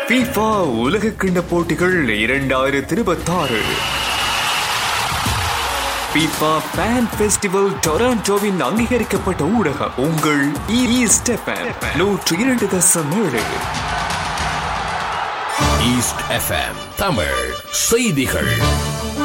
FIFA உலகக்கிண்ண போட்டிகள் 2026. FIFA Fan Festival டொராண்டோவின் அங்கீகரிக்கப்பட்ட ஊடகம் உங்கள் east FM 102.7. East FM Tamil செய்திகள்.